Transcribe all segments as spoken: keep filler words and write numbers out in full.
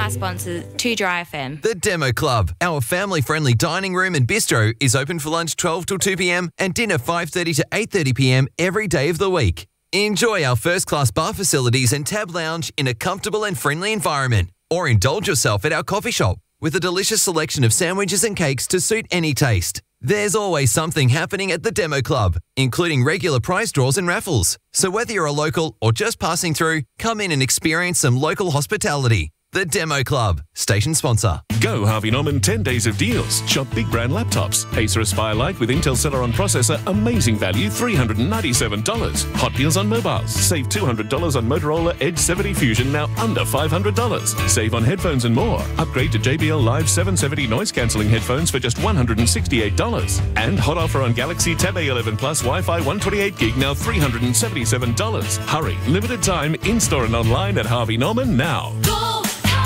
our sponsor, two Dry F M. The Demo Club, our family-friendly dining room and bistro, is open for lunch twelve till two p.m. and dinner five thirty to eight thirty p.m. every day of the week. Enjoy our first-class bar facilities and tab lounge in a comfortable and friendly environment. Or indulge yourself at our coffee shop with a delicious selection of sandwiches and cakes to suit any taste. There's always something happening at the Demo Club, including regular prize draws and raffles. So whether you're a local or just passing through, come in and experience some local hospitality. The Demo Club, station sponsor. Go Harvey Norman ten days of deals. Shop big brand laptops. Acer Aspire Lite with Intel Celeron processor, amazing value, three hundred ninety-seven dollars. Hot deals on mobiles. Save two hundred dollars on Motorola Edge seventy Fusion, now under five hundred dollars. Save on headphones and more. Upgrade to J B L Live seven seventy noise cancelling headphones for just one hundred sixty-eight dollars. And hot offer on Galaxy Tab A eleven Plus Wi-Fi one twenty-eight gig, now three hundred seventy-seven dollars. Hurry, limited time, in-store and online at Harvey Norman now. Go!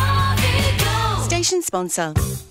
Station sponsor.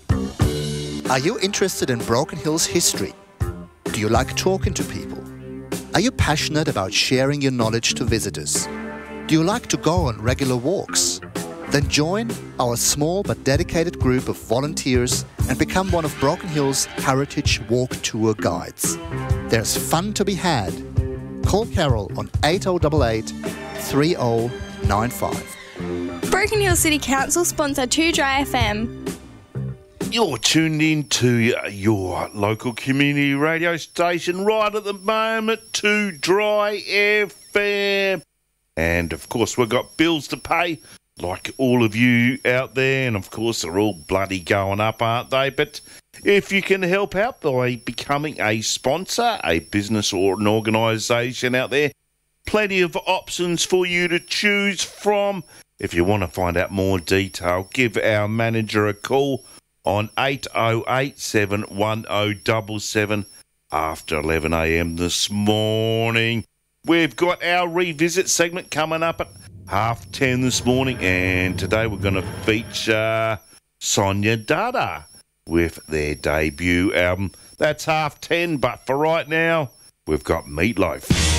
Are you interested in Broken Hill's history? Do you like talking to people? Are you passionate about sharing your knowledge to visitors? Do you like to go on regular walks? Then join our small but dedicated group of volunteers and become one of Broken Hill's heritage walk tour guides. There's fun to be had. Call Carol on eight oh eight eight, three oh nine five. Broken Hill City Council sponsor two Dry F M. You're tuned in to your local community radio station right at the moment, two Dry F M. And, of course, we've got bills to pay, like all of you out there. And, of course, they're all bloody going up, aren't they? But if you can help out by becoming a sponsor, a business or an organisation out there, plenty of options for you to choose from. If you want to find out more detail, give our manager a call on eight oh eight, seven one oh seven seven after eleven a m this morning. We've got our revisit segment coming up at half ten this morning, and today we're going to feature Sonia Dada with their debut album. That's half ten, but for right now, we've got Meatloaf.